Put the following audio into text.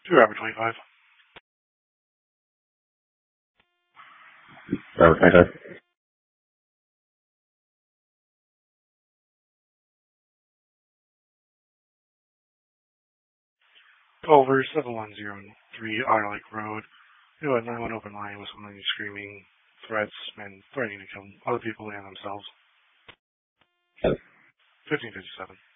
2 Robert 25. Robert 25. Over 7103 Otter Lake Road. You had 9-1 open line with someone screaming threats and threatening to kill other people and themselves. 1557.